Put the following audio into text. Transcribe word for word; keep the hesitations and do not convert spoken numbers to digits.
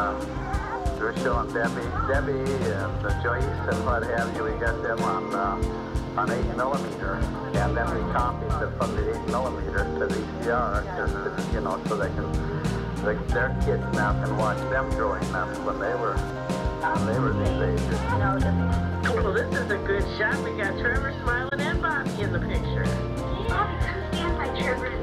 uh, we're showing Debbie, Debbie and uh, Joyce and what have you. We got them on uh, on eight millimeter, and then we copied them from the eight millimeter to the V C R, just to, you know, so they can, they, their kids now can watch them growing up when they were when they were these ages. Well, this is a good shot. We got Trevor smiling and Bobby in the picture. Bobby, come stand by Trevor.